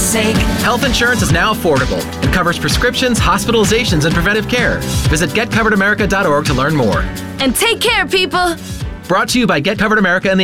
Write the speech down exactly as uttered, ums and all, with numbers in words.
sake. Health insurance is now affordable and covers prescriptions, hospitalizations, and preventive care. Visit get covered america dot org to learn more. And take care, people. Brought to you by Get Covered America and the